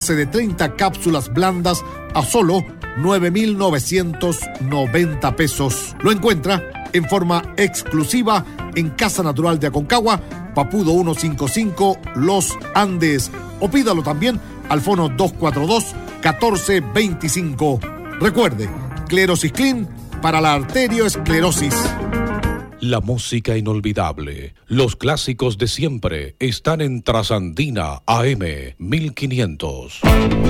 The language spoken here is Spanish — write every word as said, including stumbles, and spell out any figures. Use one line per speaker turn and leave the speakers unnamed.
de treinta cápsulas blandas a solo nueve mil novecientos noventa pesos. Lo encuentra en forma exclusiva en Casa Natural de Aconcagua, Papudo ciento cincuenta y cinco, Los Andes. O pídalo también al fono dos cuatro dos, uno cuatro dos cinco. Recuerde, Clerosis Clean para la arteriosclerosis.
La música inolvidable, los clásicos de siempre están en Trasandina A M mil quinientos.